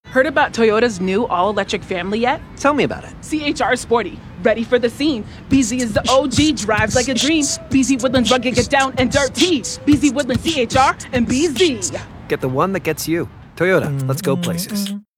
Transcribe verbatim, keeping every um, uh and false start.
Heard about Toyota's new all-electric family yet? Tell me about it. C H R Sporty, ready for the scene. B Z is the O G, drives like a dream. B Z Woodlands rugged, get down and dirty. B Z Woodlands C H R and B Z. Get the one that gets you. Toyota, let's go places.